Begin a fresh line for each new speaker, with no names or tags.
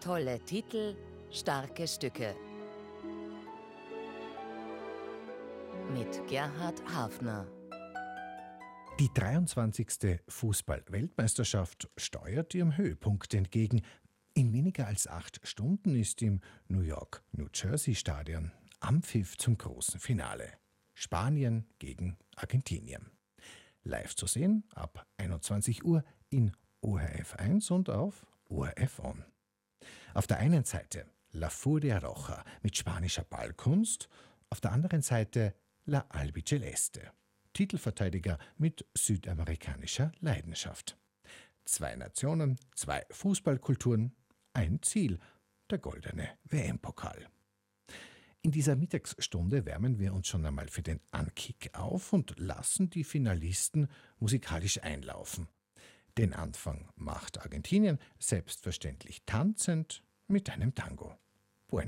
Tolle Titel, starke Stücke. Mit Gerhard Hafner.
Die 23. Fußball-Weltmeisterschaft steuert ihrem Höhepunkt entgegen. In weniger als 8 Stunden ist im New York-New Jersey-Stadion Anpfiff zum großen Finale. Spanien gegen Argentinien. Live zu sehen ab 21 Uhr in ORF 1 und auf ORF On. Auf der einen Seite La Furia Roja mit spanischer Ballkunst, auf der anderen Seite La Albiceleste, Titelverteidiger mit südamerikanischer Leidenschaft. 2 Nationen, 2 Fußballkulturen, ein Ziel, der goldene WM-Pokal. In dieser Mittagsstunde wärmen wir uns schon einmal für den Ankick auf und lassen die Finalisten musikalisch einlaufen. Den Anfang macht Argentinien selbstverständlich tanzend mit einem Tango.